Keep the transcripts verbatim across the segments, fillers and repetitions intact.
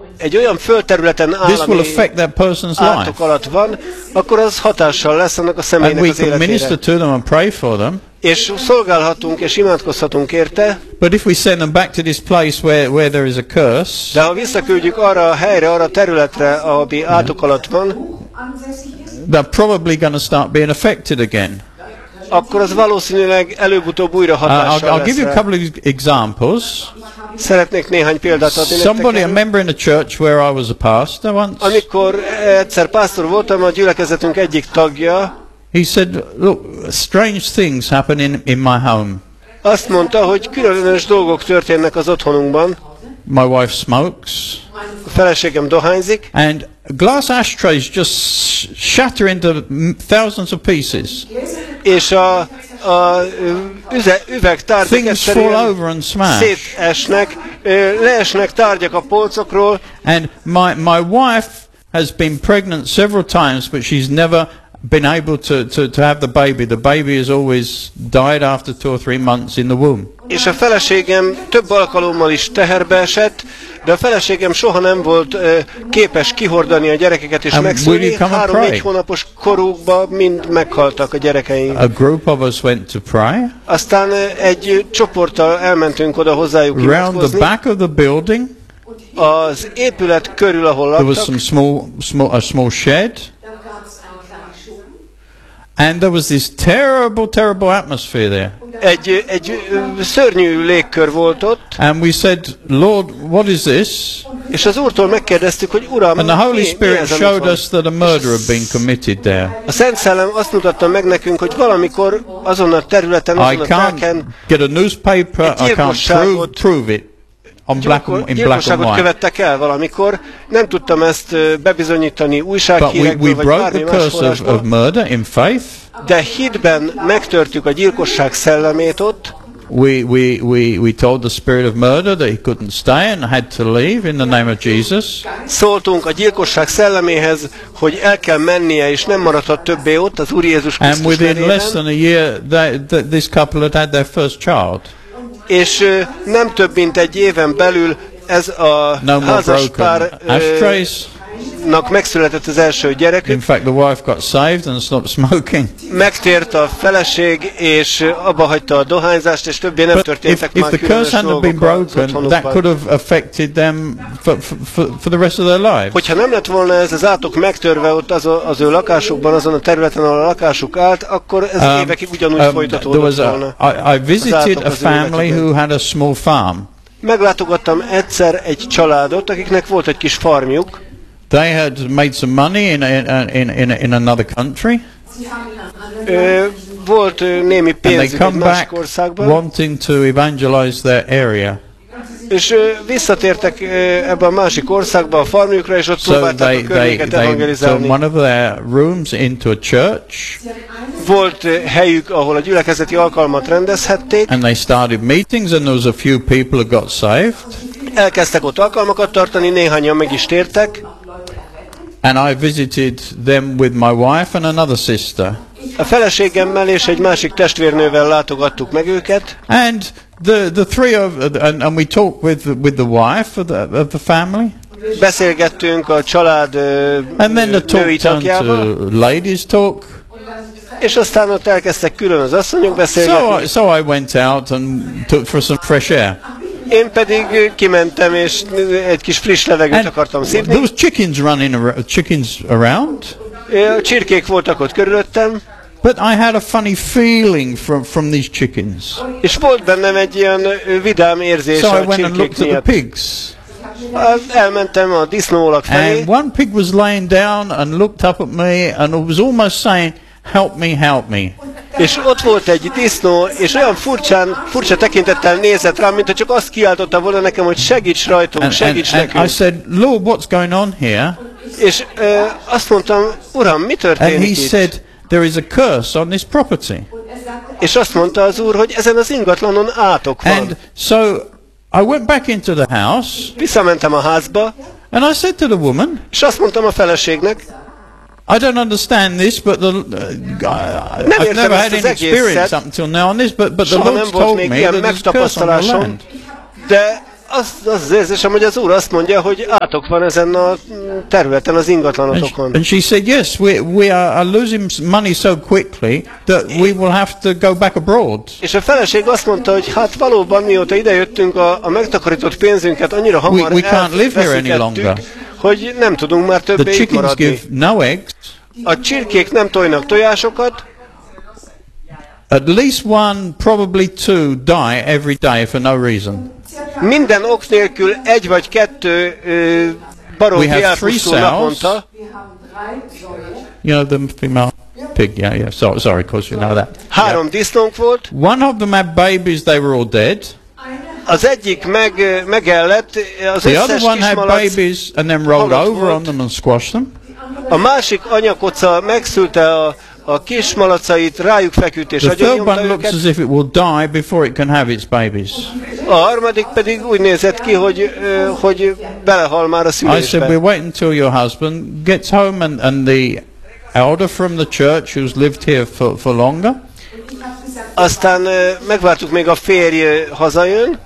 egy olyan földterületen áll, this will affect that person's átok life. alatt van, akkor az hatással lesz annak a And személynek we az can minister életére. to them and pray for them. És szolgálhatunk és imádkozhatunk érte, But if we send them back to this place where, where there is a curse, de ha visszaküldjük arra a helyre, arra a területre, ami átok alatt van, they're probably going to start being affected again. akkor az valószínűleg előbb-utóbb újra Uh, I'll, hatással I'll lesz give you a rá. couple of examples. Szeretnék néhány példát adni Somebody, a nektek. member in the church where I was a pastor once, Amikor egyszer pásztor voltam, a gyülekezetünk egyik tagja, he said, look, strange things happen in, in my home. azt mondta, hogy különös dolgok történnek az otthonunkban. My wife smokes, A feleségem dohányzik, and glass ashtrays just shatter into m- thousands of pieces. és a, a üze, üvegtárgyak Things fall egyszerűen over and smash. szétesnek, ö, leesnek tárgyak a polcokról, And my, my wife has been pregnant several times, but she's never been able to, to, to have the baby. The baby has always died after two or three months in the womb. és a feleségem több alkalommal is teherbe esett, de a feleségem soha nem volt ö, képes kihordani a gyerekeket és And will megszülni. you come and Három-négy pray? hónapos korukban mind meghaltak a gyerekeink. A group of us went to pray. Aztán ö, egy ö, csoporttal elmentünk oda hozzájuk Round the imádkozni. back of the building, Az épület körül, ahol there was laktak, some small, small, a small shed. And there was this terrible, terrible atmosphere there. egy, egy ö, szörnyű légkör volt ott, And we said, Lord, what is this? és az Úrtól megkérdeztük, hogy Uram, And the Holy mi, mi Spirit ez, amit showed van? us that a murder had been committed there. A Szent Szellem azt mutatta meg nekünk, hogy valamikor azon a területen, I azon a can't telken get a newspaper, I can't prove, gyilkosságot- prove it on black and, in black and gyilkosságot white. követtek el valamikor. Nem tudtam ezt ö, bebizonyítani But we, újsághírekből, we vagy broke bármi the más curse of, forrásból, of murder in faith. de hitben megtörtük a gyilkosság szellemét ott. We, we, we, we told the spirit of murder that he couldn't stay and had to leave in the name of Jesus. Szóltunk a gyilkosság szelleméhez, hogy el kell mennie, és nem maradhat többé ott az Úr Jézus And Krisztus within less nevében. than a year, they, th this couple had had their first child. És ö, nem több mint egy éven belül ez a No more házas broken párnak ashtrays. megszületett az első In gyerekük. fact, the wife got saved and stopped smoking. Megtért a feleség, és abba hagyta a dohányzást, és többé nem But if, történtek if már the különös curse hadn't been dolgok az broken, that could otthonukban. have affected them for, for, for the rest of their lives. Hogyha nem lett volna ez az átok megtörve ott az, az ő lakásukban, azon a területen, ahol a lakásuk állt, akkor ez Um, évekig ugyanúgy um, there folytatódott was volna. a, I, I visited átok a az family életükben. who had a small farm. Meglátogattam egyszer egy családot, akiknek volt egy kis farmjuk. They had made some money in in in in, in another country, Ö, volt ö, némi and they pénzük egy come másik back országban, wanting to evangelize their area. és ö, visszatértek ö, ebbe a másik országba, a farmjukra, és ott So próbálták they a they környéket they turned evangelizálni. one of their rooms into a church, Volt ö, helyük, ahol a gyülekezeti alkalmat rendezhették, and they started meetings, and there was a few people who got saved. elkezdtek ott alkalmakat tartani, néhányan meg is tértek. And I visited them with my wife and another sister. A feleségemmel és egy másik testvérnővel látogattuk meg őket, And the the three of and, and we talked with with the wife of the, of the family. beszélgettünk a család ö, And then the női talk turned tagjával, to ladies talk. és aztán ott elkezdtek külön az asszonyok So beszélgetni. I, so I went out and took for some fresh air. Én pedig ö, kimentem, és ö, egy kis friss levegőt And akartam there szívni. was chickens running around, chickens around. Ö, A csirkék voltak ott körülöttem, But I had a funny feeling from from these chickens. és volt bennem egy ilyen ö, vidám érzés So I a went and csirkék looked at the miatt. pigs. Elmentem a disznóolak felé, And one pig was laying down and looked up at me and was almost saying, "Help me, help me." és ott volt egy disznó, és olyan furcsán, furcsa tekintettel nézett rám, mintha csak azt kiáltotta volna nekem, hogy segíts rajtunk, And, and, segíts and I nekünk. said, "Lord, what's going on here?" És ö, azt mondtam, Uram, mi And történik he itt? said, "There is a curse on this property." És azt mondta az Úr, hogy ezen az ingatlanon átok van. And so I went back into the house Visszamentem a házba, and I said to the woman, és azt mondtam a feleségnek, "I don't understand this, but the, uh, I, Nem I've értem never ezt had az any experience egészet. up until now on this, but, but the soha nem Lord's volt told még me ilyen that there's a curse on your megtapasztalásom, land." de az, az az érzésem, hogy az Úr azt mondja, hogy átok van ezen a területen, az ingatlanotokon. And, and she said, yes, we, we are, are losing money so quickly that we will have to go back abroad. És a feleség azt mondta, hogy hát valóban mióta idejöttünk, a, a megtakarított pénzünket annyira hamar We, we can't live here any longer. hogy nem tudunk már The többé itt chickens maradni. give no eggs. A csirkék nem tojnak tojásokat, At least one, probably two, die every day for no reason. minden ok nélkül egy vagy kettő ö, baromfi We have elpusztul three naponta. You know the female pig, yeah, yeah. So, sorry, of course you know that. Három disznónk volt, One of them had babies; they were all dead. az egyik meg, megellett, az The other összes one had kismalac, babies and then rolled halott over volt. on them and squashed them. a másik anyakoca megszülte a, a kismalacait, rájuk feküdt és The third agyonnyomta one looks őket. as if it will die before it can have its babies. A harmadik pedig úgy nézett ki, hogy, ö, hogy belehal már a I said, szülésbe. we'll wait until your husband gets home, and, and the elder from the church who's lived here for, for longer, Aztán ö, megvártuk, még a férj ö, hazajön,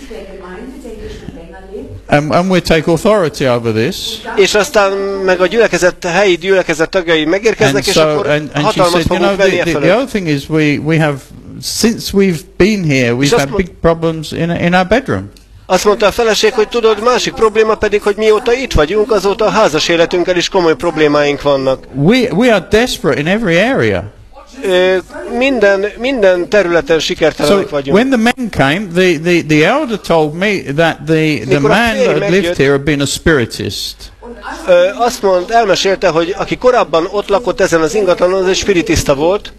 and, and we'll take authority over this. és aztán meg a gyülekezet, a helyi gyülekezet tagjai And megérkeznek, és so, akkor and, and she hatalmat said, you know, fogunk venni the, e the, the fölött. other thing is we, we have, since we've been here, we've azt had mond- big problems in, in our bedroom. Azt mondta a feleség, hogy tudod, másik probléma pedig, hogy mióta itt vagyunk, azóta a házas életünkkel is komoly problémáink vannak. We, we are desperate in every area. Ö, minden, minden területen So sikertelenek vagyunk. when the men came, the, the, the elder told me that the, the Mikor a man férj that lived megjött- here had been a spiritist. Ö, azt mond, elmesélte, hogy aki korábban ott lakott ezen az ingatlanon, az egy spiritista volt,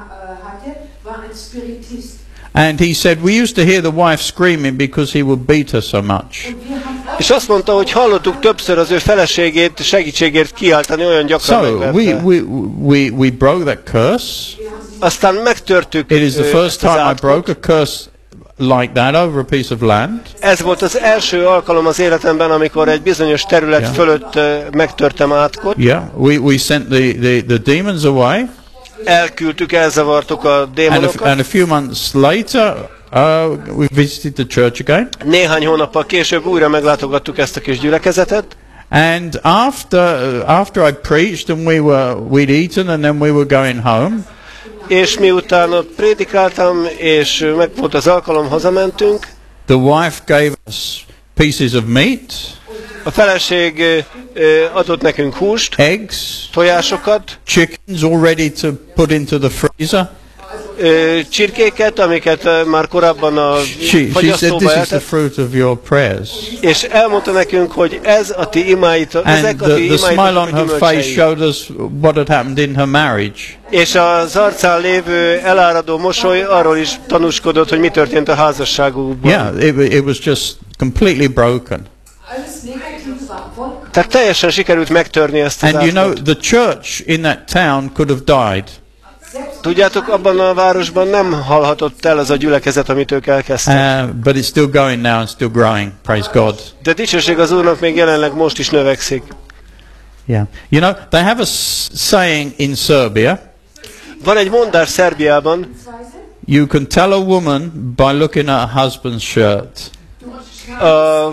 And he said, we used to hear the wife screaming because he would beat her so much. és azt mondta, hogy hallottuk többször az ő feleségét segítségért kiáltani, olyan gyakran So we, megverte. we, we, we broke that curse. Aztán megtörtük It is the ö, first ezt az time I átkot. broke a curse like that over a piece of land. Ez volt az első alkalom az életemben, amikor egy bizonyos terület Yeah. fölött ö, megtörtem átkot. Yeah, we, we sent the, the, the demons away. Elküldtük, elzavartuk a And a, démonokat. and a few months later, uh, we visited the church again. Néhány hónappal később újra meglátogattuk ezt a kis gyülekezetet. And after uh, after I preached and we were we'd eaten and then we were going home, És miután ott prédikáltam, és meg volt az alkalom, hazamentünk, the wife gave us pieces of meat, a feleség ö, ö, adott nekünk húst, eggs, tojásokat, chickens all ready to put into the freezer. ö, csirkéket, amiket ö, már korábban a She, she said, fagyasztóba this is the eltett, fruit of your prayers. és elmondta nekünk, hogy ez a ti imáitok, And ezek a the, ti the smile on imáitoknak a her face gyümölcsei. showed us what had happened in her marriage. És az arcán lévő eláradó mosoly arról is tanúskodott, hogy mi történt a házasságukban. Yeah, it, it was just completely broken. Tehát teljesen sikerült megtörni ezt az And you know, átkot. the church in that town could have died. Tudjátok, abban a városban nem halhatott el az a gyülekezet, amit ők elkezdtek. Uh, but it's still going now and still growing. Praise God. De dicsőség az Úrnak még jelenleg most is növekszik. Yeah. You know, they have a s- saying in Serbia, Van egy mondás Szerbiában, you can tell a woman by looking at her husband's shirt. a,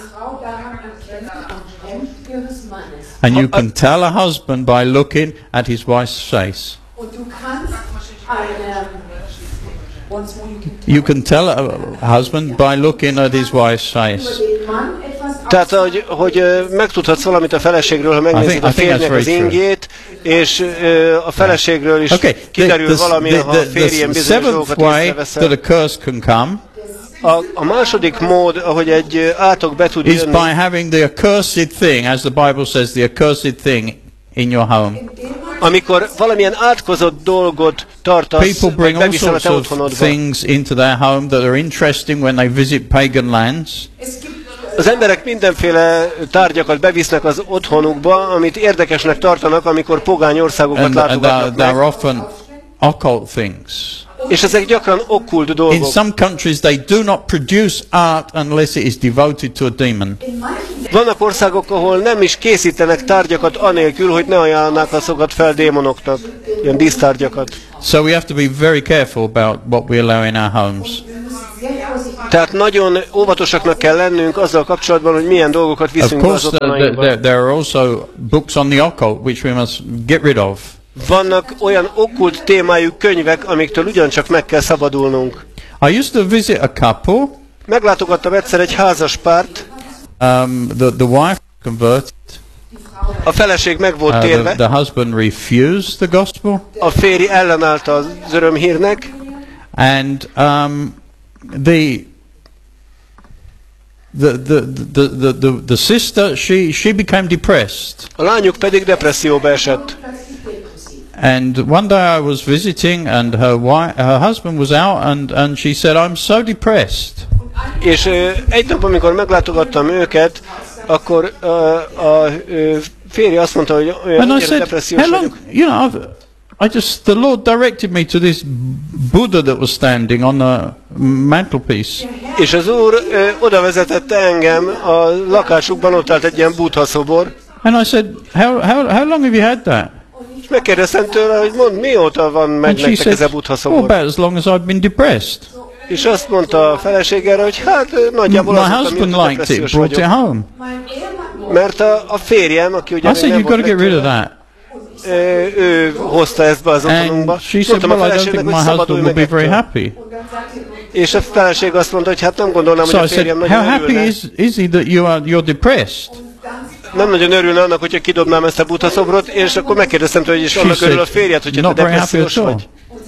And you can tell a husband by looking at his wife's face. Und du kannst eine, once more you can You can tell a husband by looking at his wife's face. den Mann etwas tehát, hogy, hogy ö, megtudhatsz valamit a feleségről, ha megnézed think- a I think that's férjnek az very true. ingét, és ö, a feleségről is Okay, kiderül the, the, valami, the, ha a the, férjen the bizonyos seventh dolgokat way észreveszel. that a curse can come A, a második mód, ahogy egy ö, átok be tud is jönni, by having the accursed thing, as the Bible says, the accursed thing in your home. amikor valamilyen átkozott dolgot tartasz, People vagy bring all beviszel a sorts te of otthonodba. things into their home that are interesting when they visit pagan lands. Es gibt Az emberek mindenféle tárgyakat bevisznek az otthonukba, amit érdekesnek tartanak, amikor pogány országokat And, and they're, látogatnak they're meg. often occult things. És ezek gyakran okkult In dolgok. some countries, they do not produce art unless it is devoted to a demon. in manchen Vannak országok, ahol nem is készítenek tárgyakat anélkül, hogy ne ajánlanák azokat fel démonoknak, ilyen dísztárgyakat. So we have to be very careful about what we allow in our homes. sehr Tehát nagyon óvatosaknak kell lennünk azzal kapcsolatban, hogy milyen dolgokat Of viszünk be az course, there, otthonainkba. there, there are also books on the occult which we must get rid of. Vannak olyan okkult témájú könyvek, amiktől ugyancsak meg kell szabadulnunk. I used to visit a couple. Meglátogattam egyszer egy házas párt, Um, the, the wife converted. a feleség meg volt Uh, térve, the, the husband refused the gospel. a férj ellenállt az örömhírnek, And um, the, the, the, the, the, the, the sister, she, she became depressed. a lányuk pedig depresszióba esett. And one day I was visiting, and her wife, her husband was out, and, and she said, "I'm so depressed." És ö, egy nap, amikor meglátogattam őket, akkor ö, a ö, férje azt mondta, hogy olyan And I annyira said, depressziós "How long?" vagyok. You know, I've, I just the Lord directed me to this Buddha that was standing on the mantelpiece, És az Úr ö, oda vezetett engem, a lakásukban ott állt egy ilyen buddha szobor, and I said, "How how how long have you had that?" és megkérdeztem tőle, hogy mond, mióta van meg And she nektek ez a said, buddha "Well, szobor? about as long as I've been depressed. És azt mondta a feleségére, hogy hát ö, nagyjából My azóta, husband mióta liked it, depressziós brought it vagyok. home." Mert a, a férjem, aki ugye I még said, nem "You've got to volt get rid of megtérve, that." ő, ő hozta ezt be az otthonunkba. And she said, Mondtam a "Well, I don't feleségnek, think hogy my szabadulj husband will meg be very ettől. happy." És a feleség azt mondta, hogy hát nem gondolnám, So hogy I a said, férjem "How nagyon happy örülne. is is he that you are you're depressed?" Nem nagyon örülne annak, hogyha kidobnám ezt a buddha szobrot, és akkor megkérdeztem tőle, hogy is She annak örül a said, férjed, hogyha te "Not very happy depressziós at all." vagy.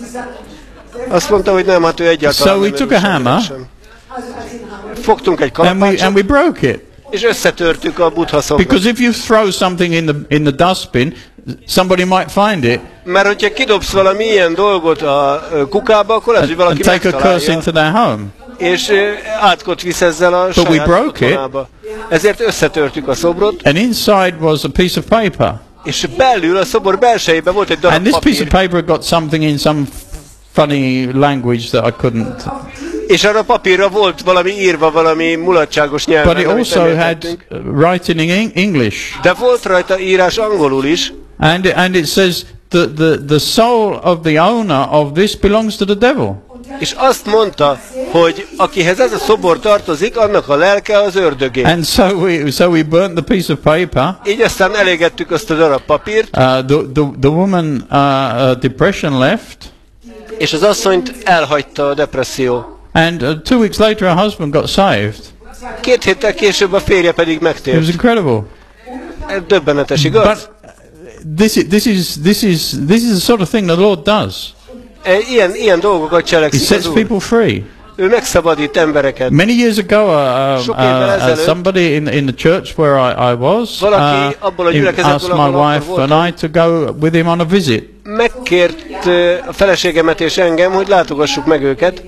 Azt mondta, hogy nem, hát ő egyáltalán So we nem took örül a hammer. semminek sem. Fogtunk egy And we and kalapácsot, we broke it. és összetörtük a buddha szobrot. Because if you throw something in the in the dustbin, somebody might find it Mert hogyha kidobsz valami ilyen dolgot a ö, kukába, akkor lehet, hogy and valaki take a curse megtalálja, into their home. és ö, átkot visz ezzel a we saját broke it. otthonába. Ezért összetörtük a szobrot, And inside was a piece of paper. és belül a szobor belsejében volt egy darab And this piece papír. of paper had got something in some funny language that I couldn't. És arra a papírra volt valami írva, valami mulatságos nyelven, But it amit nem also had értettünk. uh, writing in Eng- English. De volt rajta írás angolul is, And it, and it says that the, the soul of the owner of this belongs to the devil. és azt mondta, hogy akihez ez a szobor tartozik, annak a lelke az ördögé. And so we so we burnt the piece of paper. Így aztán elégettük azt a darab papírt, Uh, the, the the woman uh, uh, depression left, és az asszonyt elhagyta a depresszió. and uh, two weeks later her husband got saved. Két héttel később a férje pedig It was megtért. incredible. Döbbenetes, igaz? But this is this is this is this is the sort of thing the Lord does. E, Ilyen, ilyen dolgokat He cselekszik sets az Úr. people free. Ő megszabadít embereket. Many years ago, uh, um, Sok évvel uh, uh, ezelőtt somebody in in the church where I, I was valaki abból a uh, he gyülekezetből, asked my ahol akkor wife voltam, and I to go with him on a visit. megkért ö, a feleségemet és engem, hogy látogassuk meg őket.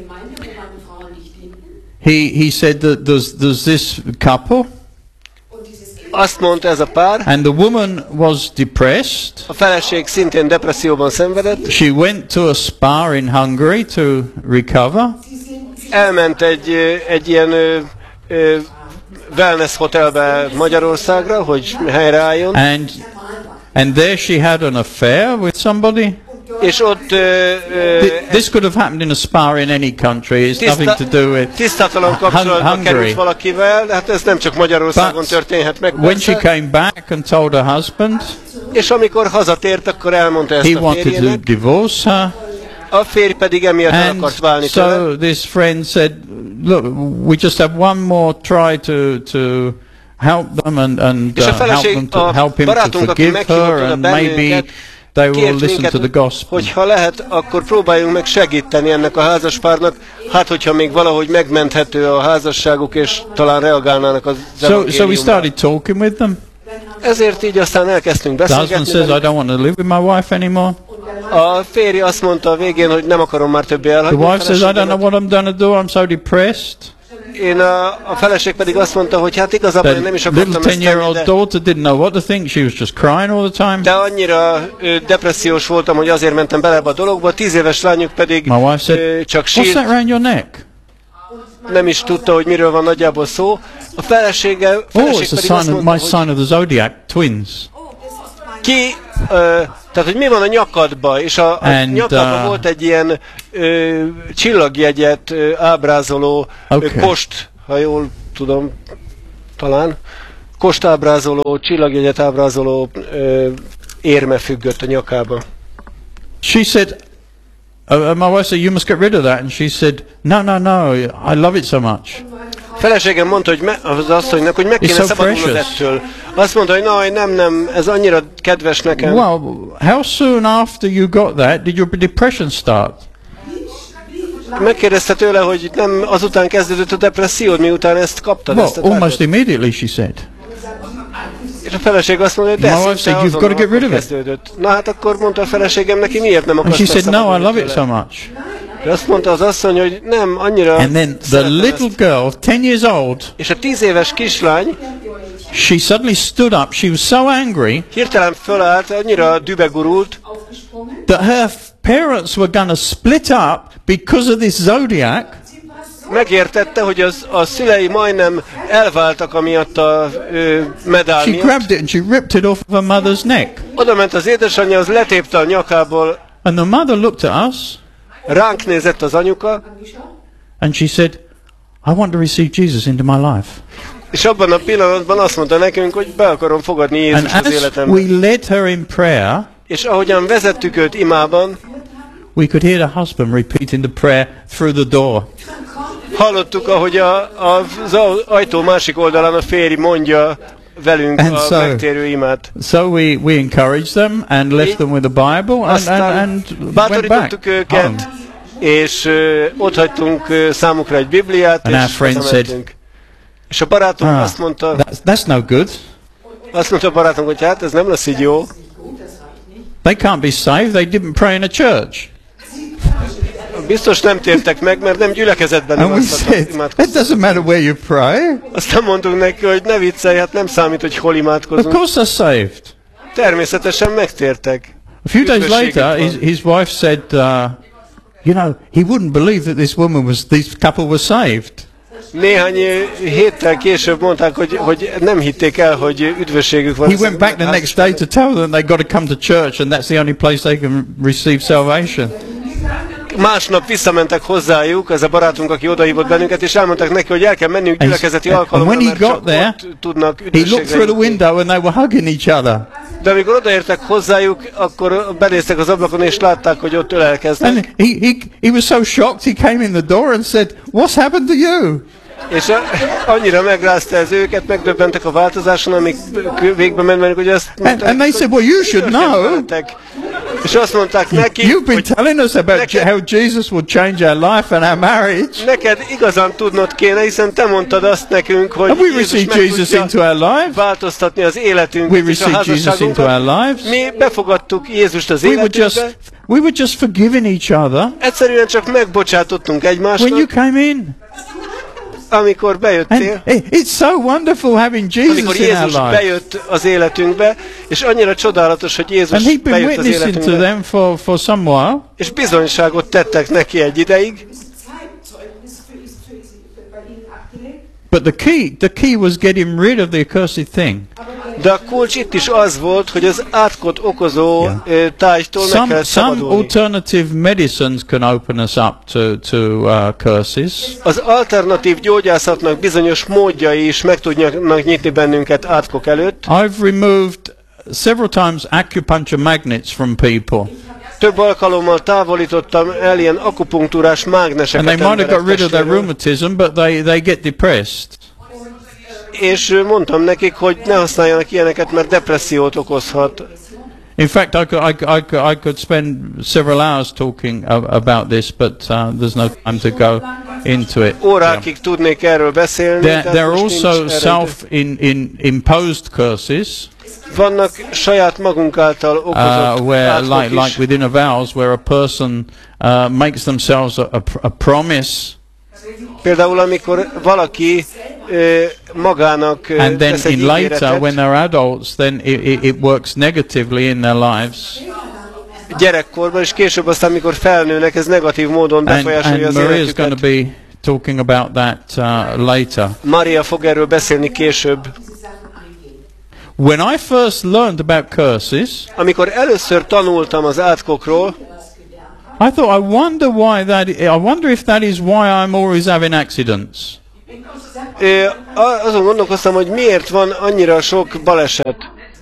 He he said that there's there's this couple, Azt mondta ez a pár, and the woman was depressed. a feleség szintén depresszióban szenvedett, She went to a spa in Hungary to recover, elment egy, ö, egy ilyen ö, ö, wellness hotelbe Magyarországra, hogy helyreálljon, and and there she had an affair with somebody. és ott ö, ö, Th- This could have happened in a spa in any country. It's nothing to do with tisztátalan kapcsolatba Hungary. került valakivel, hát ez nem csak Magyarországon But történhet meg when she persze. came back and told her husband, És amikor hazatért, akkor elmondta ezt he a wanted to férjének, divorce her. a férj pedig emiatt el And akart válni tőle. so this friend said, "Look, we just have one more try to to help them and and És a uh, help feleség, them to a help him to barátunk, aki forgive meghívott her, oda and maybe bennünket, they will kért listen to the minket, gospel." hogy ha lehet, akkor próbáljunk meg segíteni ennek a házaspárnak, hát hogyha még valahogy megmenthető a házasságuk, és talán reagálnának az So so we evangéliumra. started talking with them. Ezért így aztán elkezdtünk The husband beszélgetni. says, "I velük. don't want to live with my wife anymore." A férj azt mondta a végén, hogy nem akarom már többé The elhagyni a wife says, "I don't know feleségemet. what I'm going to do. I'm so depressed." Én a, a feleség pedig azt mondta, hogy hát igazából én nem is The little akartam ezt tenni, ten-year-old de, daughter didn't know what to think. She was just crying all the time. de annyira ö, depressziós voltam, hogy azért mentem bele ebbe a dologba. Tíz éves lányuk pedig My wife ö, said, csak "What's that sírt, around your neck?" nem is tudta, hogy miről van nagyjából szó. A felesége, Oh, feleség it's a pedig azt sign of mondta, my hogy sign of the zodiac, twins. ki ö, Tehát, hogy mi van a nyakadba, és a, a And, nyakadban uh, volt egy ilyen ö, csillagjegyet ö, ábrázoló Okay. ö, kost, ha jól tudom, talán, kost ábrázoló, csillagjegyet ábrázoló ö, érme függött a nyakába. She said, uh, my wife said, you must get rid of that. And she said, no, no, no, I love it so much. Feleségem mondta, hogy me, az asszonynak, hogy meg kéne so szabadulnod precious. ettől. Azt mondta, hogy na, nem, nem, ez annyira kedves nekem. Well, how soon after you got that did your depression start? Megkérdezte tőle, hogy nem azután kezdődött a depressziód, miután ezt kaptad, Well, ezt a almost tárgyat. immediately, she said. És a feleség azt mondta, hogy de My wife szinte said, "You've got to get rid of it." kezdődött. Na hát akkor mondta a feleségem neki, miért nem And akarsz she said, no, I megszabadulni love it tőle. so much. De azt mondta az asszony, hogy nem, annyira And then the szeretem little ezt. girl, ten years old, És a tíz éves kislány she suddenly stood up. She was so angry hirtelen fölállt, annyira dübegurult, that her f- parents were going to split up because of this zodiac. megértette, hogy az, a szülei majdnem elváltak amiatt a ö, medál She miatt. grabbed it and she ripped it off of her mother's neck. Oda ment az édesanyja, az letépte a nyakából, And the mother looked at us ránk nézett az anyuka, and she said, I want to receive Jesus into my life. és abban a pillanatban azt mondta nekünk, hogy be akarom fogadni And Jézust az as életembe. we led her in prayer, És ahogyan vezettük őt imában, we could hear the husband repeating the prayer through the door. hallottuk, ahogy a, a, az ajtó másik oldalán a férj mondja velünk And a so- megtérő imát. So we, we encouraged them and left them with the Bible and, and, Aztán and went bátorítottuk back őket, home. és ö, ott hagytunk ö, számukra egy Bibliát, And our és friend hazamentünk. És a barátunk Ah, azt mondta, that's, that's no good. azt mondta a barátunk, hogy hát ez nem lesz így jó. They can't be saved. They didn't pray in a church. Biztos nem tértek meg, mert nem gyülekezetben And we imádkoztak. said, it imádkoztak. doesn't matter where you pray. Aztán mondtunk neki, hogy ne viccelj, hát nem számít, hogy hol Of imádkozunk. course they're saved. Természetesen megtértek. A few days Üdvösségük later, van. his, his wife said, uh, you know, he wouldn't believe that this woman was, this couple was saved. Néhány héttel később mondták, hogy, hogy nem hitték el, hogy üdvösségük van. He went back the next day to tell them they got to come to church and that's the only place they can receive salvation. Másnap visszamentek hozzájuk, ez a barátunk, aki odahívott bennünket, és elmondták neki, hogy el kell mennünk And- gyülekezeti and alkalomra, when he mert got csak there, ott tudnak He looked üdvösségre through the jutni. window and they were hugging each other. De amikor odaértek hozzájuk, akkor benéztek az ablakon, és látták, hogy ott ölelkeznek. And he, he, he was so shocked he came in the door and said, what's happened to you? És a, annyira megrázta ez őket, megdöbbentek a változáson, amik végbe mennek, hogy azt mondták, and they hogy said, well, you should mi történt know. veletek? És azt mondták neki, You've been hogy telling us about neked- how Jesus will change our life and our marriage. neked igazán tudnod kéne, hiszen te mondtad azt nekünk, hogy And we Jézus received meg Jesus tudja into our lives. változtatni az életünket We és a received Jesus into our házasságunkat. lives. Mi befogadtuk Jézust az We were életünkbe, just, we were just forgiving each other egyszerűen csak megbocsátottunk when you egymásnak, came in. amikor bejöttél. And it- it's so wonderful having Amikor Jesus in our Jézus lives. bejött az életünkbe, és annyira csodálatos, hogy And Jézus he'd been bejött az witnessing to életünkbe, them for, for some while. és bizonyságot tettek neki egy ideig, Zeitzeugnis für, ist für, ist bei Ihnen abgelegt. But the key, the key was getting rid of the accursed thing. de a kulcs itt is az volt, hogy az átkot okozó Yeah. yeah. tájtól meg Some, kellett some szabadulni. alternative medicines can open us up to, to uh, curses. Az alternatív gyógyászatnak bizonyos módjai is meg tudnak nyitni bennünket átkok előtt. I've removed several times acupuncture magnets from people. Több alkalommal távolítottam el ilyen akupunktúrás mágneseket And they might have got rid of their testéről, rheumatism, but they, they get depressed. és mondtam nekik, hogy ne használjanak ilyeneket, mert depressziót okozhat. In fact, I could, I, could- I, could, I could spend several hours talking a- about this, but uh, there's no time to go into it. Órákig tudnék erről beszélni. There, de there are most also nincs erre self-imposed curses, Vannak saját magunk által okozott uh, where, átkok like, like is. within a vows, where a person uh, makes themselves a, a, pr- a promise, Például amikor valaki ö, magának ö, and then tesz egy in later, ígéretet, when they're adults, then it, it, it works negatively in their lives. gyerekkorban, és később aztán, mikor felnőnek, ez negatív módon And, befolyásolja and az Maria's going to életüket. be talking about that uh, later. Maria fog erről beszélni később. When I first learned about curses, Amikor először tanultam az átkokról, I thought, I wonder why that. I wonder if that is why I'm always having accidents. ö, a- azon gondolkoztam, hogy miért van annyira sok baleset.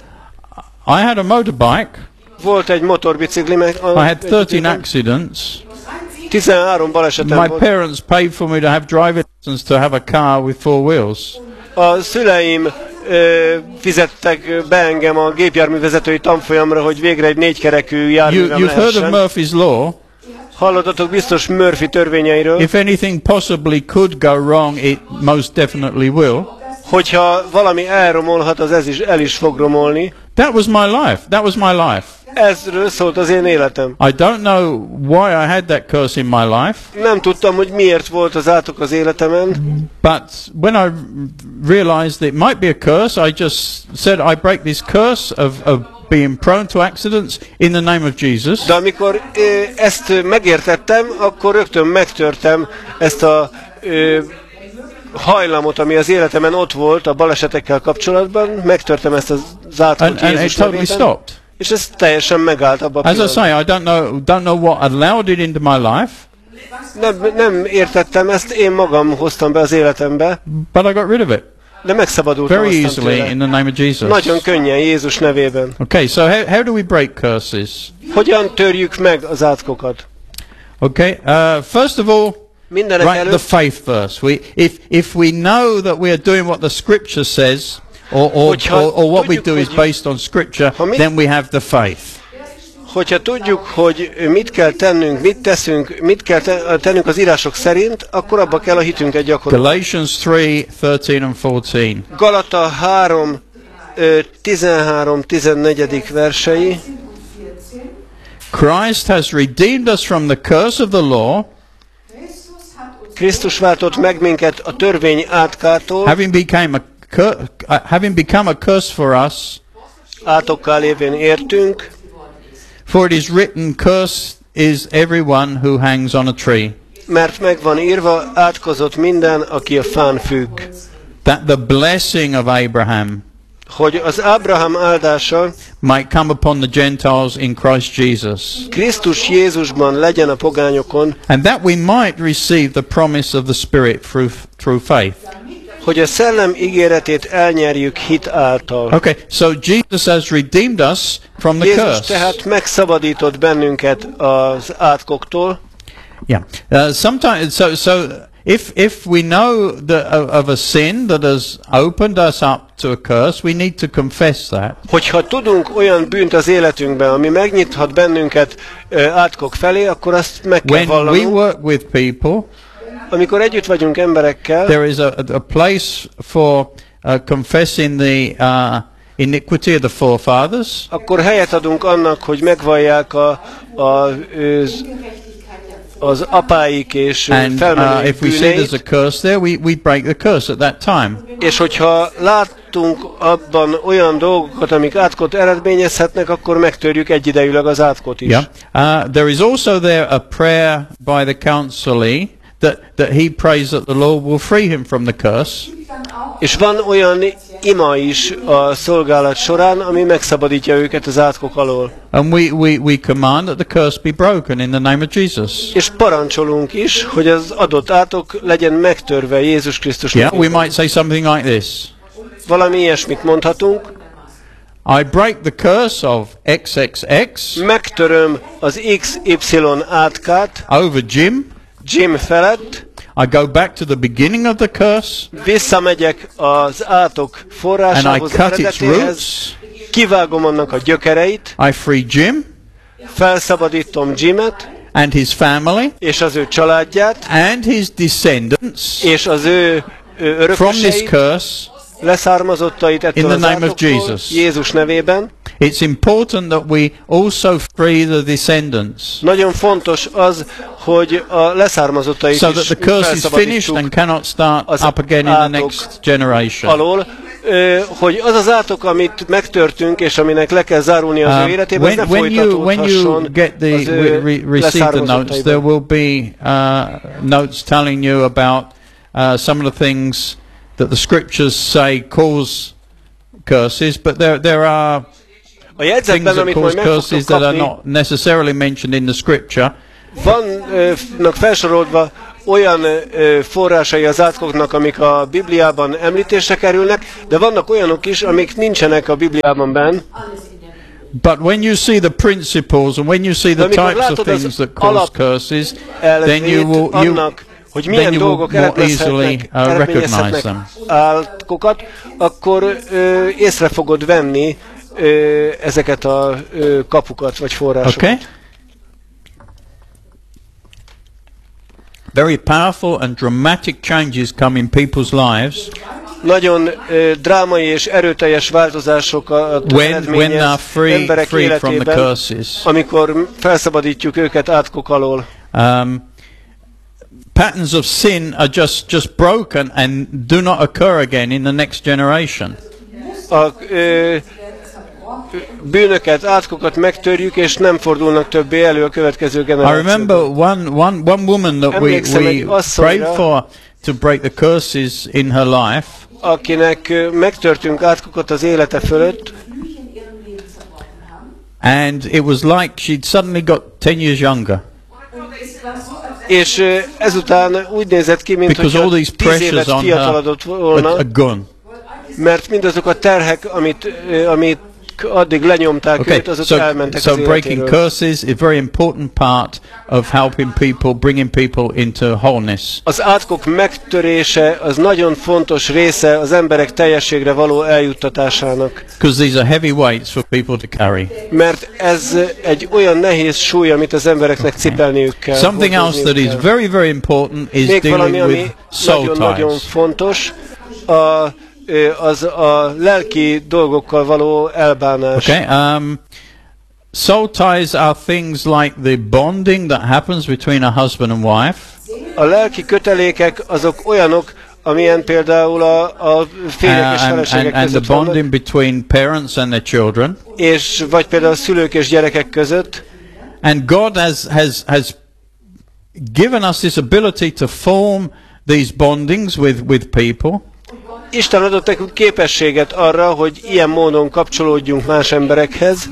I had a motorbike. Volt egy motorbicikli, meg I had thirteen accidents. tizenhárom balesetem My volt. parents paid for me to have driving lessons to have a car with four wheels. A szüleim ö, fizettek be engem a gépjárművezetői tanfolyamra, hogy végre egy négykerekű You, járművem you've heard of lehessen. Murphy's Law. Hallottatok biztos Murphy törvényeiről, If anything possibly could go wrong, it most definitely will. hogyha valami elromolhat, az ez is el is fog romolni. That was my life. That was my life. Ezről szólt az én életem. I don't know why I had that curse in my life, Nem tudtam, hogy miért volt az átok az életemen, but when I realized that it might be a curse, I just said, I break this curse of, of being prone to accidents in the name of Jesus. de amikor ö, ezt megértettem, akkor rögtön megtörtem ezt a ö, hajlamot, ami az életemen ott volt a balesetekkel kapcsolatban, megtörtem ezt az átkot And, and it Jézus totally nevében, stopped. és ez teljesen megállt abban a As I pillanatban. say, I don't know, don't know what allowed it into my life, Nem, nem értettem ezt, én magam hoztam be az életembe, but I got rid of it de megszabadultam very aztán easily tőle. in the name of Jesus. Nagyon könnyen Jézus nevében. Okay, so how, how do we break curses? Hogyan törjük meg az átkokat? Okay, uh, first of all, Mindenek right, the előtt, faith verse. We, if if we know that we are doing what the Scripture says, or or, Hogyha or, or what we tudjuk, do is hogy- based on Scripture, Ha mi- then we have the faith. hogyha tudjuk, hogy mit kell tennünk, mit teszünk, mit kell te- tennünk az írások szerint, akkor abba kell a hitünket gyakorolni. Galatians three thirteen and fourteen. Galata három, tizenhárom tizennégy versei. Christ has redeemed us from the curse of the law, Krisztus váltott meg minket a törvény átkától, having became a cur- uh, having become a curse for us. átokká lévén értünk, For it is written, cursed is everyone who hangs on a tree, mert meg van írva, átkozott minden, aki a fán függ. that the blessing of Abraham Hogy az Ábrahám áldása might come upon the Gentiles in Christ Jesus, Krisztus Jézusban legyen a pogányokon, and that we might receive the promise of the Spirit through through faith. hogy a szellem ígéretét elnyerjük hit által. Okay, so Jesus has redeemed us from the Jézus curse. tehát megszabadított bennünket az átkoktól. Yeah. Uh, sometimes, so so if if we know the, of, of a sin that has opened us up to a curse, we need to confess that. Hogyha tudunk olyan bűnt az életünkben, ami megnyithat bennünket ö, átkok felé, akkor azt meg kell When we vallanunk. work with people, Amikor együtt vagyunk emberekkel, there is a, a place for uh, confessing the uh, iniquity of the forefathers, akkor helyet adunk annak, hogy megvallják a, a, az, az apáik és and uh, felmenőik if we see there's a bűneit, curse there, we, we break the curse at that time. és hogyha láttunk abban olyan dolgokat, amik átkot eredményezhetnek, akkor megtörjük egyidejűleg az átkot is. Yeah. Uh, there is also there a prayer by the counselee that, that he prays that the Lord will free him from the curse. És van olyan ima is a szolgálat során, ami megszabadítja őket az átkok alól. And we, we, we command that the curse be broken in the name of Jesus. És parancsolunk is, hogy az adott átok legyen megtörve Jézus Krisztus Yeah, we nevében. might say something like this. Valami ilyesmit mondhatunk. I break the curse of triple X Megtöröm az iksz ipszilon átkát over Jim. Jim felett, I go back to the beginning of the curse visszamegyek az átok and I forrásához, cut its eredetéhez, roots. kivágom annak a gyökereit, I free Jim felszabadítom Jimet and his family és az ő családját, and his descendants és az ő, ő from this örököseit, curse. leszármazottait ettől In the az name of átoktól, Jesus. Jézus nevében. It's important that we also free the descendants Nagyon fontos az, hogy a leszármazottait so is that the curse is finished felszabadítsuk and cannot start az up again in the átok next generation. alól, ö, hogy az az átok, amit megtörtünk, és aminek le kell zárulni az ő Um, életében, ez ne when, when you when you folytatódhasson get the az ő re, re- receive the notes, there leszármazottaiban. will be uh, notes telling you about uh, some of the things that the scriptures say cause curses, but there there are A things jegyzetben, that amit majd cause meg curses fogtok that are kapni, not necessarily mentioned in the scripture. vannak felsorolva olyan ö, forrásai az átkoknak, amik a Bibliában említésre kerülnek, de vannak olyanok is, amik nincsenek a Bibliában benn. But when you see the principles and when you see the amikor types of látod az things that cause alap curses, elvét then you will you annak, hogy then milyen you will dolgok more easily eredményezhetnek, uh, recognize eredményezhetnek them. átkokat, akkor ö, észre fogod venni ö, ezeket a ö, kapukat vagy forrásokat. Okay. Very powerful and dramatic changes come in people's lives Nagyon ö, drámai és erőteljes változásokat when when they are eredményez free emberek freed from the életében, curses. amikor felszabadítjuk őket átkok alól. Um, patterns of sin are just just broken and do not occur again in the next generation. A ö, bűnöket, átkokat megtörjük, és nem fordulnak többé elő a következő I remember generációban. one one one woman that we Emlékszem we egy asszonyra, prayed for to break the curses in her life. Akinek ö, megtörtünk átkokat az élete fölött, And it was like she'd suddenly got ten years younger és ö, ezután úgy nézett ki, mint because all hogy these tíz pressures évet on her fiatalodott are, volna, are gone. mert mindazok a terhek, amit, ö, amit addig lenyomták Okay, őt, azok so, elmentek so az breaking életéről. curses is a very important part of helping people, bringing people into wholeness. Az átkok megtörése az nagyon fontos része az emberek teljességre való eljuttatásának. Because these are heavy weights for people to carry. Mert ez egy olyan nehéz súly, amit az embereknek cipelniük kell. Something else that is kell. very, very important is Még valami, dealing ami with soul nagyon-nagyon ties. fontos, a, ö, az a lelki dolgokkal való elbánás. Okay, um, soul ties are things like the bonding that happens between a husband and wife. A lelki kötelékek azok olyanok, amilyen például a, a férjek Uh, és and, feleségek and, and the között vannak, bonding between parents and their children. és vagy például a szülők és gyerekek között. And God has, has, has given us this ability to form these bondings with, with people. Isten adott nekünk képességet arra, hogy ilyen módon kapcsolódjunk más emberekhez,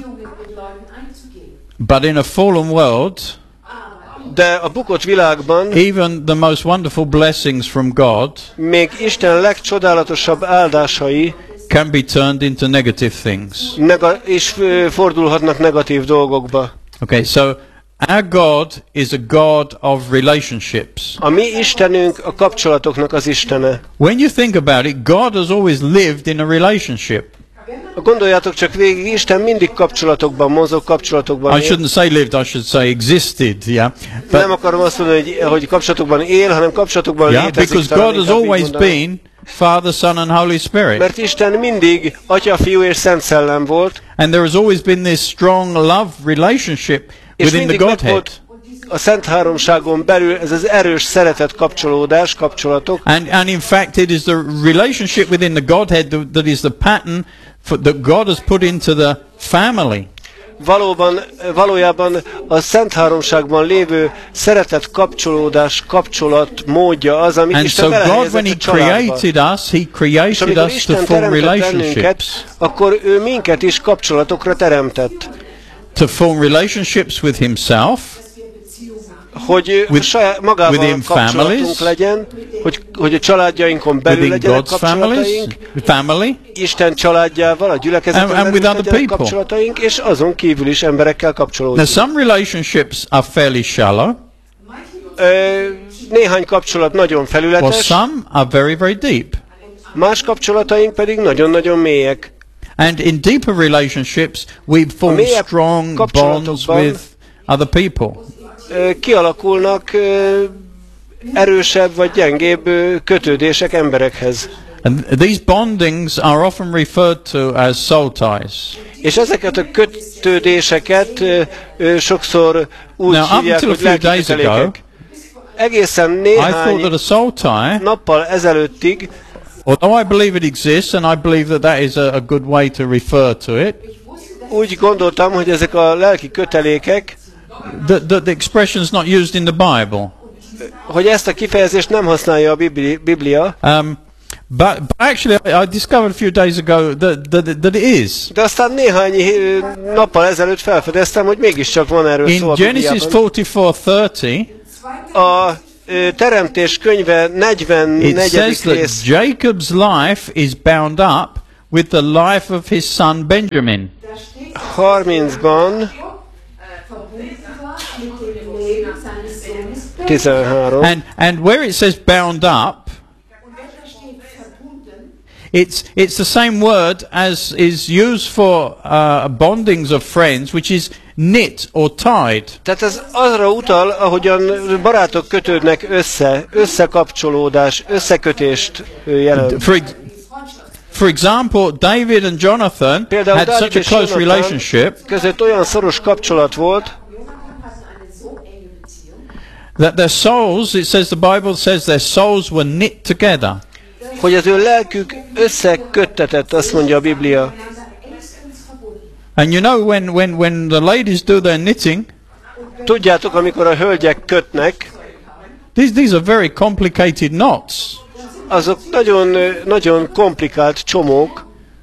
But in a fallen world, de a bukott világban even the most wonderful blessings from God még Isten legcsodálatosabb áldásai can be turned into negative things. nega- is ö, fordulhatnak negatív dolgokba. Okay, so our God is a God of relationships. A mi Istenünk a kapcsolatoknak az Istene. When you think about it, God has always lived in a relationship. Gondoljátok csak végig, Isten mindig kapcsolatokban mozog, kapcsolatokban I él. shouldn't say lived, I should say existed, yeah. Nem But, akarom azt mondani, hogy, hogy kapcsolatokban él, hanem kapcsolatokban yeah, létezik. because talán God has inkább így always mondanám. been Father, Son and Holy Spirit. Mert Isten mindig Atya, Fiú és Szent Szellem volt, And there has always been this strong love relationship és within the mindig meg Godhead. volt a Szent Háromságon belül ez az erős szeretet kapcsolódás, kapcsolatok. And, and in fact, it is the relationship within the Godhead that, that is the pattern for, that God has put into the family. Valóban, valójában a Szent Háromságban lévő szeretet kapcsolódás, kapcsolat módja az, amit And Isten so God, belehelyezett when He a családba. created us, He És created amikor us to Isten form teremtett bennünket, relationships. akkor ő minket is kapcsolatokra teremtett. To form relationships with Himself, Hogy With- saját magával within kapcsolatunk families, legyen, hogy, hogy a családjainkon belül within legyenek God's families, kapcsolataink, family, Isten családjával, a gyülekezeten And- and belül with is other legyenek people. kapcsolataink, és azon kívül is emberekkel Now, kapcsolódjunk. some relationships are fairly shallow, Ö, néhány kapcsolat nagyon while felületes, some are very, very deep. más kapcsolataink pedig nagyon-nagyon mélyek. And in deeper relationships, we form mélyebb strong bonds kapcsolatokban- with other people. Ö, kialakulnak ö, erősebb vagy gyengébb ö, kötődések emberekhez. And these bondings are often referred to as soul ties. És ezeket a kötődéseket ö, ö, sokszor úgy Now, up hívják, until a hogy few lelki days ago, kötelékek. Egészen I thought that néhány a soul tie, nappal ezelőttig, although I believe it exists, and I believe that that is a, a good way to refer to it, úgy gondoltam, hogy ezek a lelki kötelékek, that, that the expression is not used in the Bible. hogy ezt a kifejezést nem használja a Bibli- Biblia, Um, But, but actually, I, I discovered a few days ago that, that, that it is. De aztán néhány eh, nappal ezelőtt felfedeztem, hogy mégiscsak van erről szó In a Genesis Bibliában. forty-four thirty, A eh, Teremtés könyve it negyvennegyedik says that rész Jacob's life is bound up with the life of his son Benjamin. Da steht, harmincban, verbunden war mit dem Leben seines Sohnes Ben. tizenhárom, And, and where it says bound up, Und wenn da steht verbunden, it's, it's the same word as is used for uh, bondings of friends, which is knit or tied. tehát ez arra utal, ahogyan barátok kötődnek össze, összekapcsolódás, összekötést ö, jelent. For, ex- for example, David and Jonathan Például had Dávid such a és close Jonathan relationship között olyan szoros kapcsolat volt, Jonathan hatten eine so enge Beziehung, that their souls, it says, the Bible says their souls were knit together. hogy az ő lelkük összeköttetett, azt mondja a Biblia. miteinander engstens verbunden. And you know, when, when, when the ladies do their knitting, Tudjátok, amikor a hölgyek kötnek, these, these are very complicated knots. azok nagyon, ö, nagyon komplikált csomók,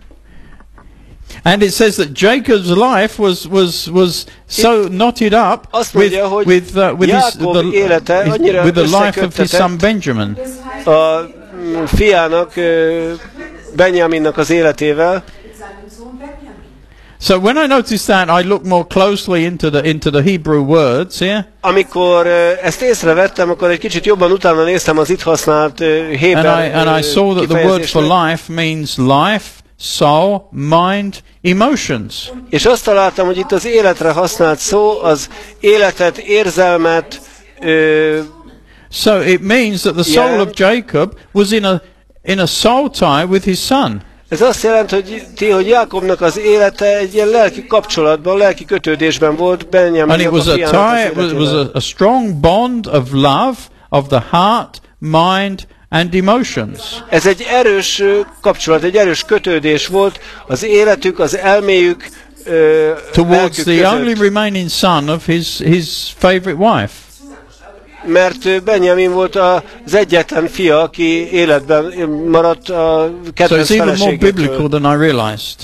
And it says that Jacob's life was, was, was so knotted up azt with, mondja, hogy with, uh, with, his, Jákob the, élete his- annyira with the life of his összeköttetett son Benjamin. a mm, fiának, ö, Benjaminnak az életével. Mit seinem Sohn Benjamin. So when I noticed that, I looked more closely into the, into the Hebrew words here. Amikor ö, ezt észrevettem, akkor egy kicsit jobban utána néztem az itt használt ö, And héber I, and I saw that the word for kifejezésnek, life means life, soul, mind, emotions. és azt találtam, hogy itt az életre használt szó az életet, érzelmet, ö, So it means that the soul Yeah. of Jacob was in a, in a soul tie with his son. ez azt jelenti, hogy, ti, hogy Jákobnak az élete egy ilyen lelki kapcsolatban, lelki kötődésben volt And it Benjaminnak a was a fiának tie, az it was, was életével. a, a strong bond of love of the heart, mind, and emotions. Ez egy erős ö, kapcsolat, egy erős kötődés volt az életük, az elméjük, ö, Towards lelkük the only között. remaining son of his, his favorite wife. Mert ö, Benjamin volt az egyetlen fia, aki életben maradt a So kedvenc it's even more biblical feleségétől. than I realized.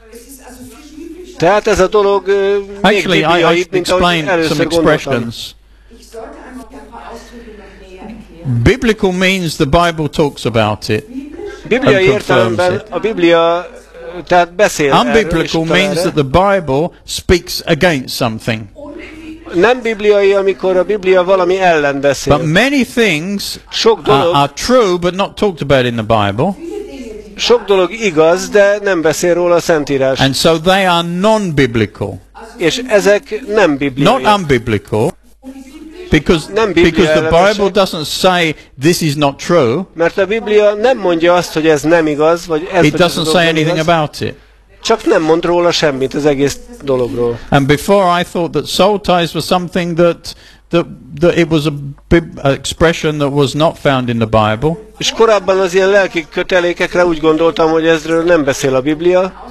Tehát ez a dolog ö, még Actually, I, I bibliai, should mint ahogy explain some először gondoltam. expressions. Ich sollte einfach ein paar Ausdrücke noch näher erklären. Biblical means the Bible talks about it. Bibliai and értelemben confirms it. a Biblia ö, tehát beszél erről, és Unbiblical utal means erre. that the Bible speaks against something. Nem bibliai, amikor a Biblia valami ellen beszél. But many things Sok are, dolog, are true but not talked about in the Bible. sok dolog igaz, de nem beszél róla a Szentírás. And so they are non-biblical. És ezek nem bibliai. Not unbiblical. Because, Nem Biblia because the ellenesek. Bible doesn't say this is not true. Mert a Biblia nem mondja azt, hogy ez nem igaz, vagy ez, It vagy ez a doesn't dolog say nem anything igaz. about it. Csak nem mond róla semmit az egész dologról. And before I thought that soul ties was something that that, that it was a bib- a expression that was not found in the Bible. És korábban az ilyen lelki kötelékekre úgy gondoltam, hogy ezről nem beszél a Biblia,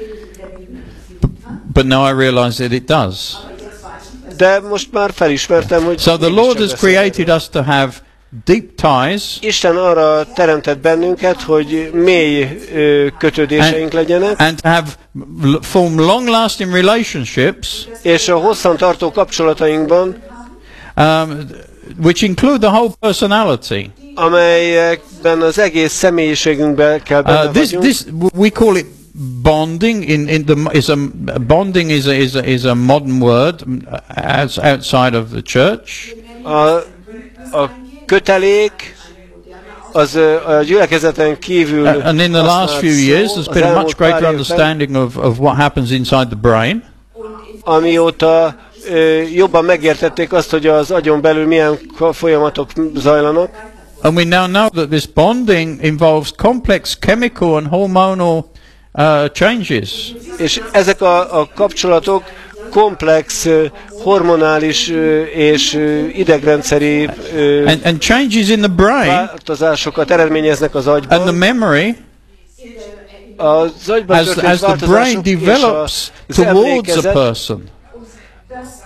But now I realize that it does. de most már felismertem, hogy So the mégiscsak Lord has beszél. created us to have deep ties Isten arra teremtett bennünket, hogy mély ö, kötődéseink legyenek, and to have l- form long-lasting relationships, és a hosszantartó kapcsolatainkban, um, which include the whole personality. amelyekben az egész személyiségünkben kell benne Uh, this, vagyunk. this we call it bonding. In in the is a bonding is a is a, is a modern word um, as outside of the church. A, a kötelék az ö, a gyülekezeten kívül Uh, and in the last few használt years, szó, there's az been a elmúlt much pár greater évben, understanding of, of what happens inside the brain. amióta ö, jobban megértették azt, hogy az agyon belül milyen ka- folyamatok zajlanak, And we now know that this bonding involves complex chemical and hormonal uh, changes. és ezek a, a kapcsolatok komplex, ö, hormonális ö, és ö, idegrendszeri ö, And, and changes in the brain változásokat eredményeznek az and the agyban. memory Az agyban as, történt as the brain változások és a, develops az towards a emlékezet person. dass der Verstand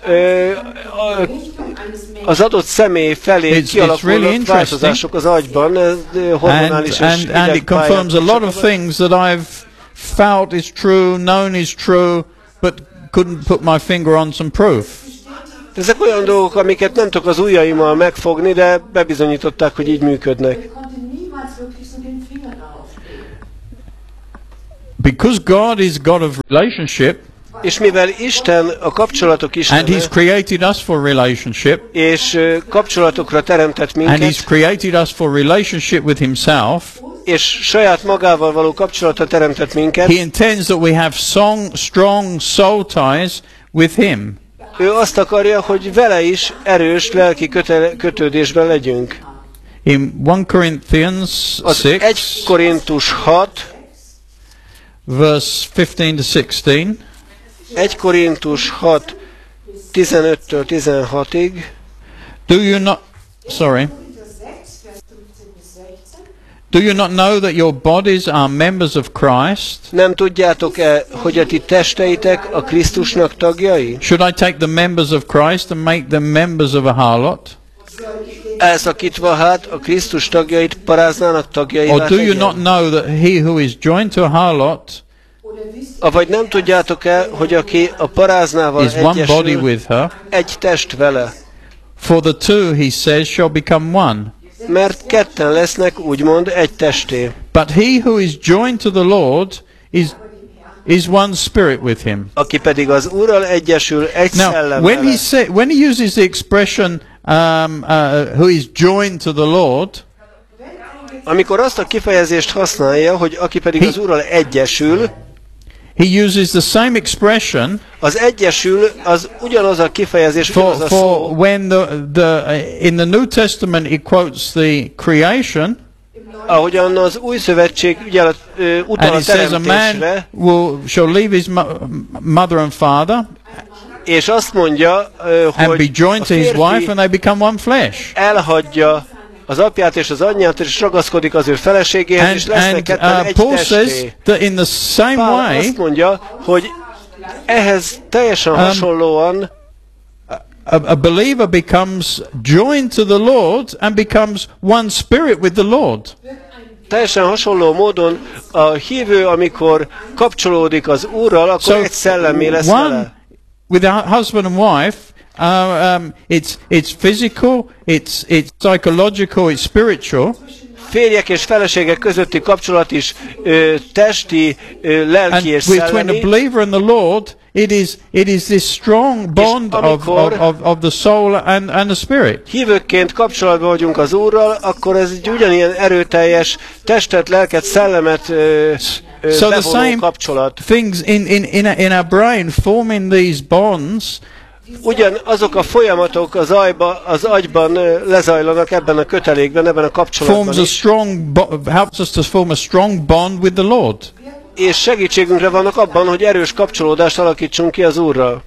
ö, a, az adott személy felé It's- it's kialakulnak really interesting. változások az agyban, ez, ö, And, hormonális és and, and it idegpályák confirms a lot of kapcsolatban. things that I've felt is true, known is true, but couldn't put my finger on some proof. Ezek olyan dolgok, amiket nem tudok az ujjaimmal megfogni, de bebizonyították, hogy így működnek. Er konnte niemals wirklich so den Finger darauf legen. Because God is God of relationship, És mivel Isten a kapcsolatok and Istene, He's created us for relationship, és ö, kapcsolatokra teremtett and He's minket, created us for relationship with Himself, és saját magával való kapcsolatra teremtett minket, He intends that we have song, strong soul ties with Him. ő azt akarja, hogy vele is erős lelki köte- kötődésben legyünk. In First Corinthians Az egy six, Korintus hat, verse fifteen to sixteen, egy Korintus hat, tizenöttől tizenhatig, do you not, sorry, do you not know that your bodies are members of Christ? nem tudjátok-e, hogy a ti testeitek a Krisztusnak tagjai? Should I take the members of Christ and make them members of a harlot? Elszakítva hát a Krisztus tagjait paráznának tagjaivá Or do you tegyen? not know that he who is joined to a harlot Avagy nem tudjátok-e, hogy aki a paráznával is one body egyesül, with her? egy test vele? For the two, he says, shall become one. Mert ketten lesznek, úgymond, egy testé. But he who is joined to the Lord is is one spirit with him. Aki pedig az Úrral egyesül, egy Now, szellem when he vele. say, when he uses the expression um, uh, who is joined to the Lord, Amikor azt a kifejezést használja, hogy aki pedig az Úrral egyesül, he uses the same expression az egyesül, az ugyanaz a kifejezés, for, ugyanaz a for szó, when the, the uh, in the New Testament he quotes the creation, ahogyan az új szövetség ügyel, ö, utal and a it says a man teremtésre, will shall leave his mo- mother and father és azt mondja, ö, and be hogy joined a to his wife, férfi and they become one flesh. elhagyja az apját és az anyját, és ragaszkodik az ő feleségéhez, és And, lesznek and ketten uh, egy Paul says testé. that in the same Pál way, azt mondja, hogy ehhez teljesen Um, hasonlóan a, a believer becomes joined to the Lord and becomes one spirit with the Lord. teljesen hasonló módon a hívő, amikor kapcsolódik az Úrral, akkor So egy szellemmé lesz vele. one with a husband and wife, uh, um, it's it's physical, it's it's psychological, it's spiritual, Férjek és feleségek közötti kapcsolat is ö, testi, ö, and lelki és between the szellemi, believer and the Lord, it is it is this strong bond of, amikor- of, of, of the soul and, and the spirit. hívőkként kapcsolatban vagyunk az Úrral, akkor ez egy ugyanilyen erőteljes testet, lelket, szellemet ö, ö, So the bevonó same kapcsolat. things in, in, in, in our brain forming these bonds Ugyan azok a folyamatok az, ajba, az agyban ö, lezajlanak ebben a kötelékben, ebben a kapcsolatban forms a is, strong bo- helps us to form a strong bond with the Lord. és segítségünkre vannak abban, hogy erős kapcsolódást alakítsunk ki az Úrral.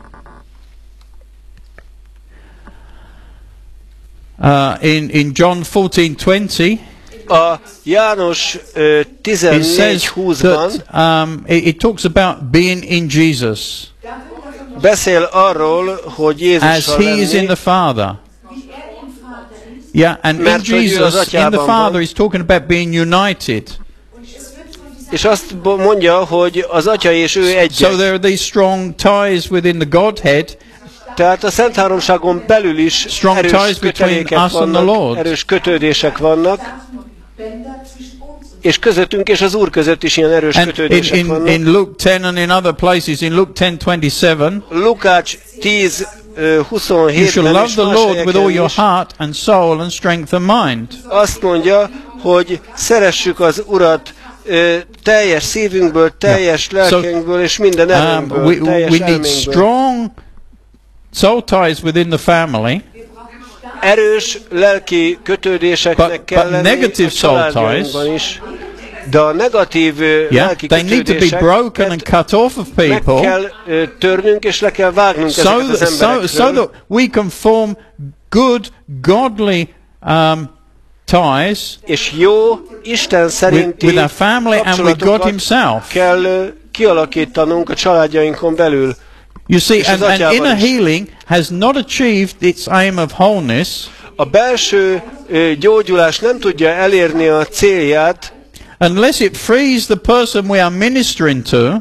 Uh, in in John fourteen twenty, A János ö, it tizennégy says húszban that um, it, it talks about being in Jesus beszél arról, hogy as Jézussal He is in lenni, the Father. Yeah, and in Mert hogy ő az Jesus, in the atyában Father, van. He's talking about being united. és azt bo- mondja, hogy az Atya és ő So egyek. there are these strong ties within the Godhead. Tehát a Szent Háromságon belül is Strong erős ties between kötelékek us and the vannak, Lord. erős kötődések vannak, Bänder zwischen uns und és közöttünk és az Úr között is ilyen erős And in, kötődések in, vannak. in Luke ten and in other places, in Luke ten twenty-seven, Lukács tíz you shall huszonhétben love és the más Lord with all helyeken your is heart and soul and strength and mind. azt mondja, hogy szeressük az Urat ö, teljes szívünkből, teljes Yeah. lelkünkből és minden Um, erőnkből, we, teljes we need elménkből. strong soul ties within the family, Erős lelki kötődéseknek But- kell but lenni negative a soul családjainkban ties- is. De a negatív ö, yeah, lelki they need to be kötődéseket broken and cut off of meg people kell ö, törnünk és le kell vágnunk so ezeket az that, so, emberekről, so that we can form good, godly um, ties és jó, Isten with, szerinti with our family and with God kapcsolatokat Himself. kell ö, kialakítanunk a családjainkon belül. You see, És and, az and atyával inner is. healing has not achieved its aim of wholeness A belső ö, gyógyulás nem tudja elérni a célját, unless it frees the person we are ministering to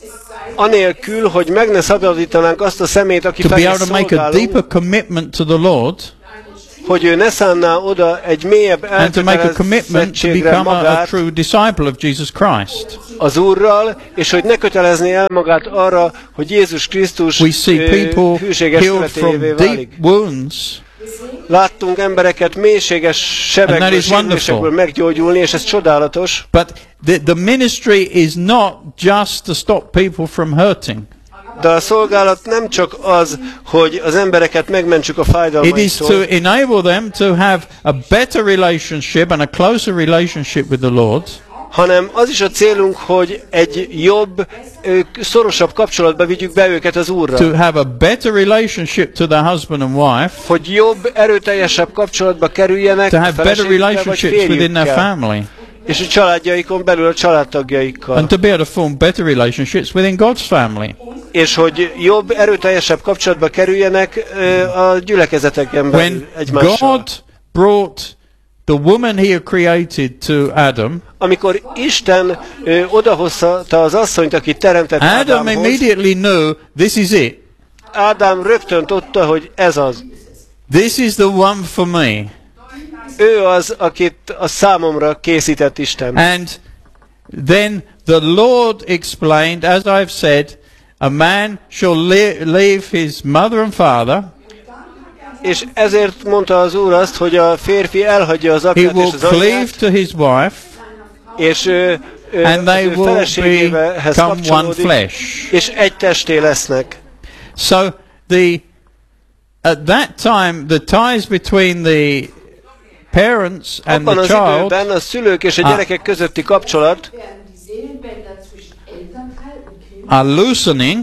anélkül, hogy meg ne szabadítanánk azt a szemét, aki to be felé able to make a szolgálunk, deeper commitment to the Lord hogy ő ne szánná oda egy mélyebb and to make a commitment to elkötelezettségre become a, a magát true disciple of Jesus Christ. az Úrral, és hogy ne kötelezné el magát arra, hogy Jézus Krisztus We see ö, people hűséges healed from követőjévé deep válik. wounds, Láttunk embereket mélységes And that sebekből, is sérülésekből wonderful. meggyógyulni, és ez csodálatos. but the, the ministry is not just to stop people from hurting. De a szolgálat nem csak az, hogy az embereket megmentsük a It is to fájdalmaitól, enable them to have a better relationship and a closer relationship with the Lord, hanem az is a célunk, hogy egy jobb, ö, szorosabb kapcsolatba vigyük be őket az Úrral. to have a better relationship to the husband and wife, Hogy jobb, erőteljesebb kapcsolatba kerüljenek to a have better feleségükkel vagy relationships within their férjükkel, family, és a családjaikon belül a családtagjaikkal. and to be able to form better relationships within God's family. És hogy jobb, erőteljesebb kapcsolatba kerüljenek ö, a gyülekezeteken belül When egymással. God brought the woman he had created to Adam, Amikor Isten ö, odahozta az asszonyt, akit teremtett Adam Ádámhoz, immediately knew this is it. Ádám rögtön tudta, hogy ez az. This is the one for me. Ő az, akit a számomra készített Isten. And then the Lord explained, as I've said, a man shall le- leave his mother and father. És ezért mondta az Úr azt, hogy a férfi elhagyja az He apját és will az cleave anyját, to his wife, és ő, ő and az they ő will feleségéhez become one kapcsolódik, flesh. és egy testé lesznek. So the at that time the ties between the parents and Abban the az child időben a szülők és a Ah. gyerekek közötti kapcsolat werden die Seelenbänder zwischen Elternteil und Kind are loosening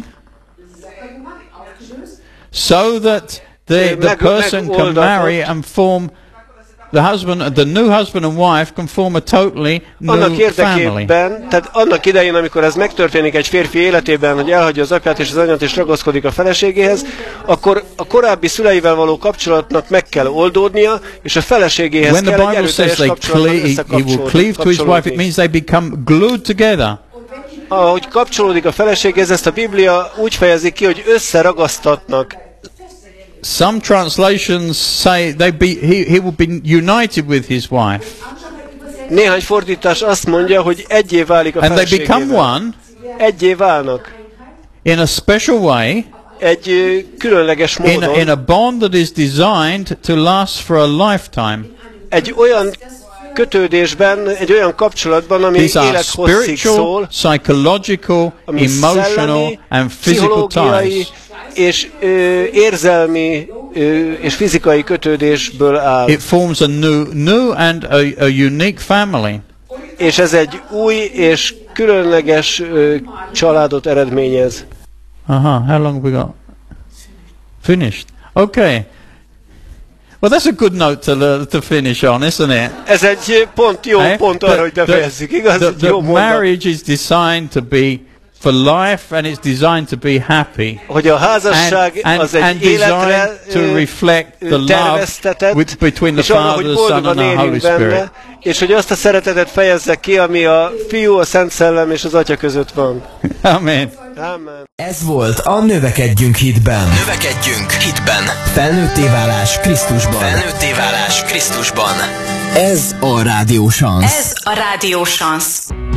aufgelöst. so that the, Eh, the meg- person can megoldatott. marry and form the husband, the new husband and wife can form a totally annak new family. érdekében, tehát annak idején, amikor ez megtörténik egy férfi életében, hogy elhagyja az apját és az anyát és ragaszkodik a feleségéhez, akkor a korábbi szüleivel való kapcsolatnak meg kell oldódnia, és a feleségéhez When the kell egy Bible says erőteljes they kapcsolatban cle- he will cleave to his wife, it összekapcsolódni. means they become glued together. Ahogy kapcsolódik a feleséghez, ezt a Biblia úgy fejezi ki, hogy összeragasztatnak. Some translations say they be, he, he will be united with his wife, Néhány fordítás azt mondja, hogy egyé válik a and they become feleségével. one Egyé válnak. in a special way, Egy ö, különleges in a, in módon. a bond that is designed to last for a lifetime. Egy olyan kötődésben, egy olyan kapcsolatban, ami These are élethosszig spiritual, szól, psychological, ami emotional, szellemi, and physical pszichológiai ties. és ö, érzelmi ö, és fizikai kötődésből áll. It forms a new, new and a, a unique family. És ez egy új és különleges ö, családot eredményez. Uh-huh. How long have we got? Finished. Okay. Well, that's a good note to, to finish on, isn't it? Ez egy pont, jó Eh? pont arra, hogy befejezzük, igaz? the, Egy the jó mondat. marriage is designed to be for life, and it's designed to be happy. Hogy a And, házasság and, az and egy életre designed to ö, reflect the ö, love terveztetett, with, between the és arra, Father, hogy the Son, boldogan and the Holy éljünk Spirit. benne, és hogy azt a szeretetet fejezze ki, ami a Fiú, a Szent Szellem és az Atya között van. Amen. Amen. Ez volt a Növekedjünk hitben. Növekedjünk hitben. Felnőtté válás Krisztusban. Felnőtté válás Krisztusban. Ez a Rádió Szansz. Ez a Rádió Szansz.